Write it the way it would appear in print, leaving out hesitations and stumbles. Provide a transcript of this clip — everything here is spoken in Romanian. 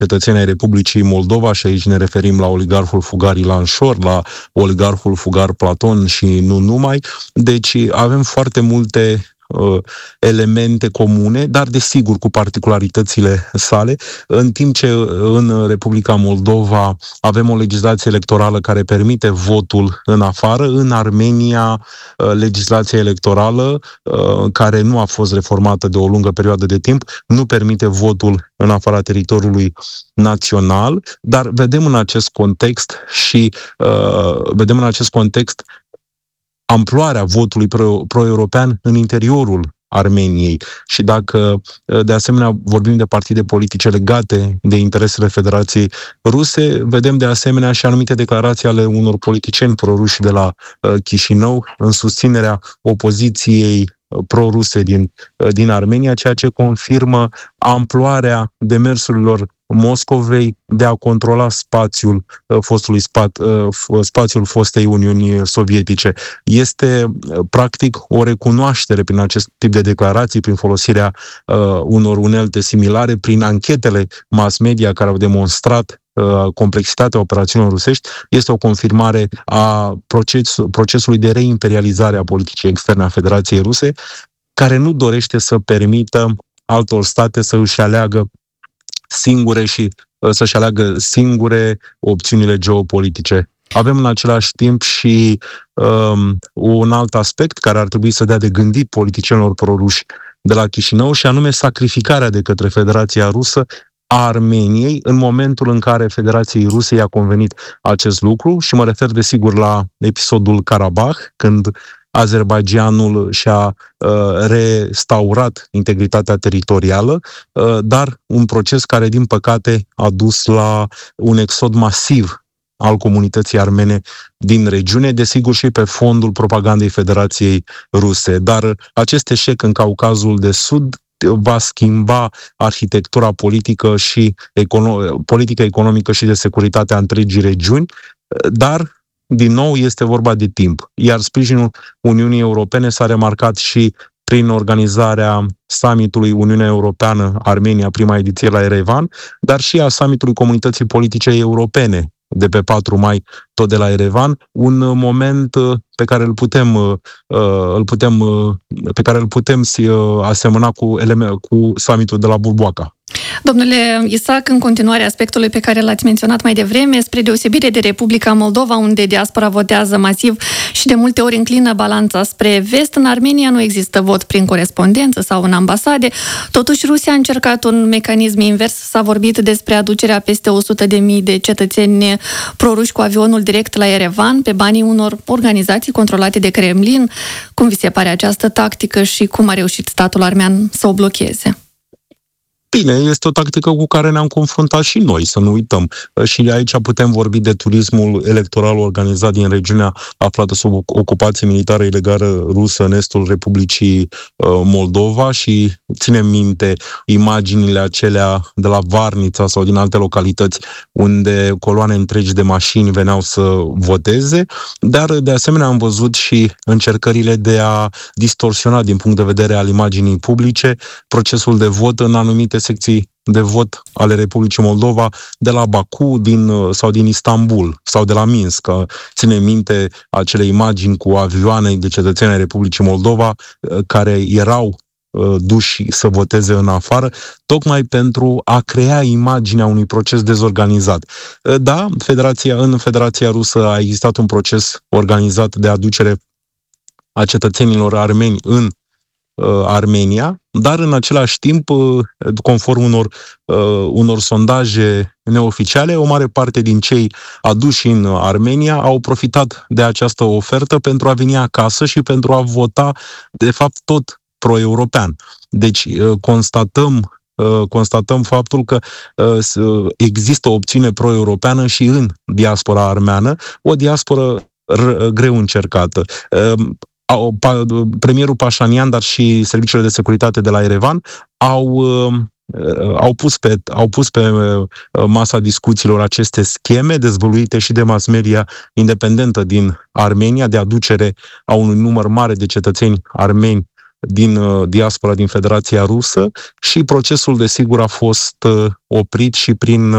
cetățeni ai Republicii Moldova, și aici ne referim la oligarhul fugar Ilan Șor, la oligarhul fugar Platon și nu numai. Deci avem foarte multe elemente comune, dar desigur cu particularitățile sale, în timp ce în Republica Moldova avem o legislație electorală care permite votul în afară. În Armenia, legislația electorală, care nu a fost reformată de o lungă perioadă de timp, nu permite votul în afara teritoriului național, dar vedem în acest context amploarea votului pro-european în interiorul Armeniei. Și dacă, de asemenea, vorbim de partide politice legate de interesele Federației Ruse, vedem de asemenea și anumite declarații ale unor politicieni proruși de la Chișinău în susținerea opoziției pro-ruse din Armenia, ceea ce confirmă amploarea demersurilor Moscovei de a controla spațiul fostei Uniuni Sovietice. Este practic o recunoaștere prin acest tip de declarații, prin folosirea unor unelte similare, prin anchetele mass media care au demonstrat complexitatea operațiunilor rusești. Este o confirmare a procesului de reimperializare a politicii externe a Federației Ruse, care nu dorește să permită altor state să își aleagă singure opțiunile geopolitice. Avem în același timp și un alt aspect care ar trebui să dea de gândit politicienilor proruși de la Chișinău, și anume sacrificarea de către Federația Rusă a Armeniei în momentul în care Federației Ruse i-a convenit acest lucru, și mă refer desigur la episodul Karabakh, când Azerbaidjanul și-a restaurat integritatea teritorială, dar un proces care, din păcate, a dus la un exod masiv al comunității armene din regiune, desigur și pe fondul propagandei Federației Ruse. Dar acest eșec în Caucazul de Sud va schimba arhitectura politică și politică economică și de securitate a întregii regiuni, dar din nou este vorba de timp. Iar sprijinul Uniunii Europene s-a remarcat și prin organizarea summitului Uniunea Europeană-Armenia, prima ediție la Erevan, dar și a summitului Comunității Politice Europene de pe 4 mai, tot de la Erevan, un moment pe care îl putem asemăna cu summitul de la Bulboaca. Domnule Isaac, în continuare aspectului pe care l-ați menționat mai devreme, spre deosebire de Republica Moldova, unde diaspora votează masiv și de multe ori înclină balanța spre vest, în Armenia nu există vot prin corespondență sau în ambasade. Totuși, Rusia a încercat un mecanism invers. S-a vorbit despre aducerea peste 100.000 de cetățeni proruși cu avionul direct la Erevan, pe banii unor organizații controlate de Kremlin. Cum vi se pare această tactică și cum a reușit statul armean să o blocheze? Bine, este o tactică cu care ne-am confruntat și noi, să nu uităm. Și aici putem vorbi de turismul electoral organizat din regiunea aflată sub ocupație militară ilegală rusă în estul Republicii Moldova, și ținem minte imaginile acelea de la Varnița sau din alte localități unde coloane întregi de mașini veneau să voteze, dar de asemenea am văzut și încercările de a distorsiona din punct de vedere al imaginii publice procesul de vot în anumite secții de vot ale Republicii Moldova, de la Baku sau din Istanbul sau de la Minsk. Ține minte acele imagini cu avioane de cetățeni ai Republicii Moldova care erau duși să voteze în afară, tocmai pentru a crea imaginea unui proces dezorganizat. Da, în Federația Rusă a existat un proces organizat de aducere a cetățenilor armeni în Armenia, dar în același timp, conform unor sondaje neoficiale, o mare parte din cei aduși în Armenia au profitat de această ofertă pentru a veni acasă și pentru a vota, de fapt, tot pro-european. Deci constatăm faptul că există o opțiune pro-europeană și în diaspora armeană, o diasporă greu încercată. Premierul Pașanian, dar și serviciile de securitate de la Erevan au pus pe masa discuțiilor aceste scheme dezvăluite și de mass media independentă din Armenia de aducere a unui număr mare de cetățeni armeni din diaspora din Federația Rusă și procesul, desigur, a fost oprit și prin